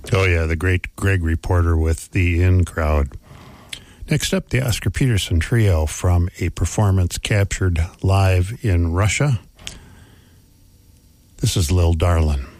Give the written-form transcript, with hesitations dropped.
Oh, yeah, the great Greg Reporter with the In Crowd. Next up, the Oscar Peterson Trio from a performance captured live in Russia. This is Lil Darlin'.